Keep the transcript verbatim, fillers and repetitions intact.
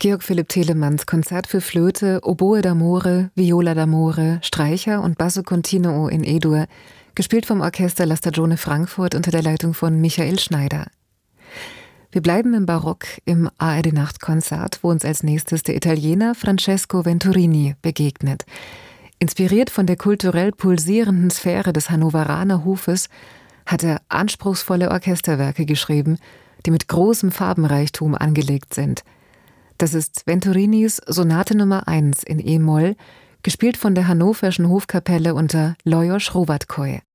Georg Philipp Telemanns Konzert für Flöte, Oboe d'amore, Viola d'amore, Streicher und Basso continuo in E-Dur, gespielt vom Orchester La Stagione Frankfurt unter der Leitung von Michael Schneider. Wir bleiben im Barock im A R D-Nachtkonzert, wo uns als nächstes der Italiener Francesco Venturini begegnet. Inspiriert von der kulturell pulsierenden Sphäre des Hannoveraner Hofes hat er anspruchsvolle Orchesterwerke geschrieben, die mit großem Farbenreichtum angelegt sind. Das ist Venturinis Sonate Nummer eins in E-Moll, gespielt von der Hannoverschen Hofkapelle unter Lajos Hrovatkoj.